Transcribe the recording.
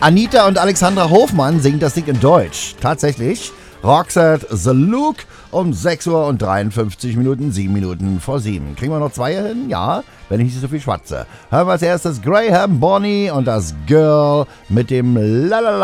Anita und Alexandra Hofmann singen das Ding in Deutsch. Tatsächlich. Roxette The Look um 6 Uhr und 53 Minuten, 7 Minuten vor 7. Kriegen wir noch 2 hin? Ja, wenn ich nicht so viel schwatze. Hören wir als erstes Graham Bonny und das Girl mit dem Lalala.